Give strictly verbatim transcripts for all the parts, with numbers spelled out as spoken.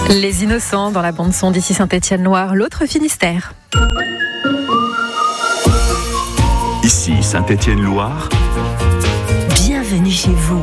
Les Innocents dans la bande-son d'ici Saint-Étienne-Loire, l'autre Finistère. Ici Saint-Étienne-Loire. Bienvenue chez vous.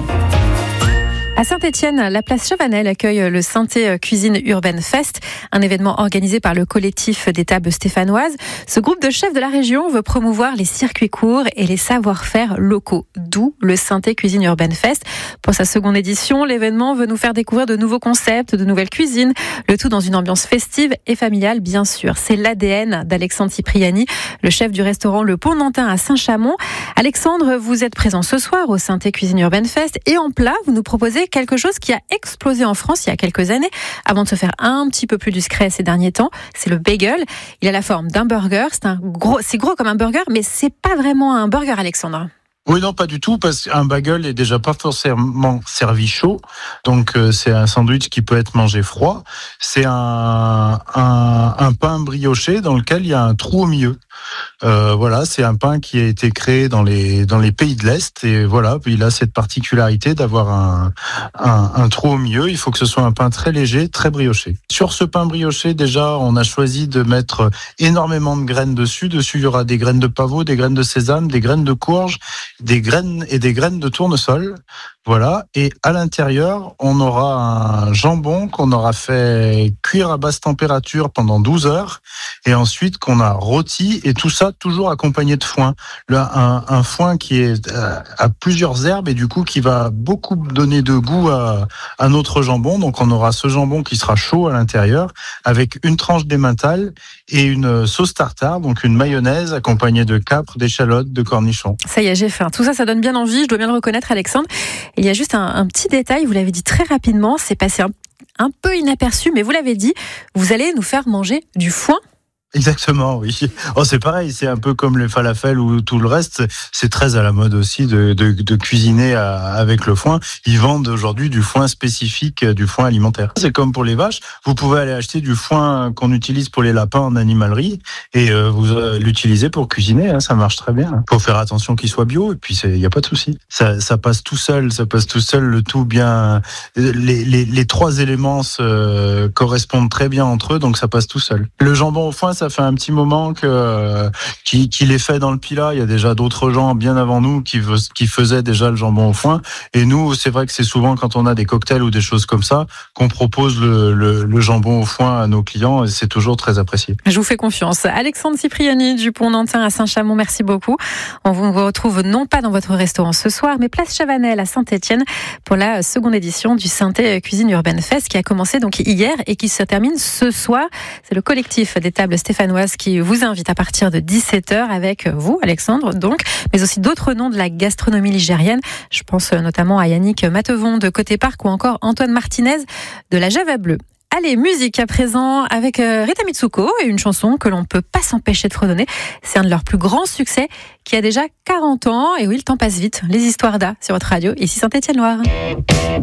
À Saint-Étienne, la place Chavanel accueille le Synthé Cuisine Urbaine Fest, un événement organisé par le collectif des tables stéphanoises. Ce groupe de chefs de la région veut promouvoir les circuits courts et les savoir-faire locaux, d'où le Synthé Cuisine Urbaine Fest. Pour sa seconde édition, l'événement veut nous faire découvrir de nouveaux concepts, de nouvelles cuisines, le tout dans une ambiance festive et familiale, bien sûr. C'est l'A D N d'Alexandre Cipriani, le chef du restaurant Le Pont Nantin à Saint-Chamond. Alexandre, vous êtes présent ce soir au Synthé Cuisine Urbaine Fest et en plat, vous nous proposez quelque chose qui a explosé en France il y a quelques années, avant de se faire un petit peu plus discret ces derniers temps. C'est le bagel. Il a la forme d'un burger. C'est un gros, c'est gros comme un burger, mais c'est pas vraiment un burger, Alexandre. Oui, non, pas du tout, parce qu'un bagel est déjà pas forcément servi chaud. Donc, euh, c'est un sandwich qui peut être mangé froid. C'est un, un, un pain brioché dans lequel il y a un trou au milieu. Euh, voilà, c'est un pain qui a été créé dans les, dans les pays de l'Est. Et voilà, il a cette particularité d'avoir un, un, un trou au milieu. Il faut que ce soit un pain très léger, très brioché. Sur ce pain brioché, déjà, on a choisi de mettre énormément de graines dessus. Dessus, il y aura des graines de pavot, des graines de sésame, des graines de courge, des graines et des graines de tournesol. Voilà. Et à l'intérieur, on aura un jambon qu'on aura fait cuire à basse température pendant douze heures et ensuite qu'on a rôti, et tout ça toujours accompagné de foin. Là, un, un foin qui est à, à plusieurs herbes et du coup qui va beaucoup donner de goût à, à notre jambon. Donc on aura ce jambon qui sera chaud à l'intérieur avec une tranche d'emmental et une sauce tartare, donc une mayonnaise accompagnée de capres, d'échalotes, de cornichons. Ça y est, j'ai faim. Tout ça, ça donne bien envie. Je dois bien le reconnaître, Alexandre. Il y a juste un, un petit détail, vous l'avez dit très rapidement, c'est passé un, un peu inaperçu, mais vous l'avez dit, vous allez nous faire manger du foin. Exactement, oui. Oh, c'est pareil, c'est un peu comme les falafels ou tout le reste. C'est très à la mode aussi de, de, de cuisiner à, avec le foin. Ils vendent aujourd'hui du foin spécifique, du foin alimentaire. C'est comme pour les vaches. Vous pouvez aller acheter du foin qu'on utilise pour les lapins en animalerie et euh, vous euh, l'utilisez pour cuisiner. Hein, ça marche très bien. Faut faire attention qu'il soit bio et puis il y a pas de souci. Ça, ça passe tout seul, ça passe tout seul. Le tout bien. Les, les, les trois éléments se correspondent très bien entre eux, donc ça passe tout seul. Le jambon au foin, ça Ça fait un petit moment que euh, qu'il, qu'il est fait dans le Pilat. Il y a déjà d'autres gens bien avant nous qui, qui faisaient déjà le jambon au foin. Et nous, c'est vrai que c'est souvent quand on a des cocktails ou des choses comme ça qu'on propose le, le, le jambon au foin à nos clients. Et c'est toujours très apprécié. Je vous fais confiance. Alexandre Cipriani du Pont Nantin à Saint-Chamond, merci beaucoup. On vous retrouve non pas dans votre restaurant ce soir, mais place Chavanel à Saint-Étienne pour la seconde édition du Synthé Cuisine Urbaine Fest qui a commencé donc hier et qui se termine ce soir. C'est le collectif des tables stéphanoises qui vous invite à partir de dix-sept heures avec vous, Alexandre, donc, mais aussi d'autres noms de la gastronomie ligérienne. Je pense notamment à Yannick Matevon de Côté Parc ou encore Antoine Martinez de la Java Bleue. Allez, musique à présent avec Rita Mitsuko et une chanson que l'on ne peut pas s'empêcher de fredonner. C'est un de leurs plus grands succès qui a déjà quarante ans. Et oui, le temps passe vite. Les histoires d'A sur votre radio, ici Saint-Étienne-Loire.